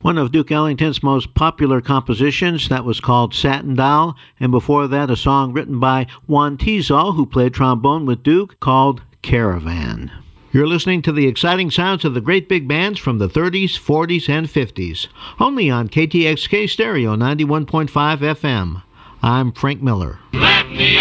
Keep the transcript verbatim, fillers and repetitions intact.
One of Duke Ellington's most popular compositions, that was called Satin Doll, and before that a song written by Juan Tizol, who played trombone with Duke, called Caravan. You're listening to the exciting sounds of the great big bands from the thirties, forties, and fifties, only on K T X K Stereo ninety-one point five F M. I'm Frank Miller. Let me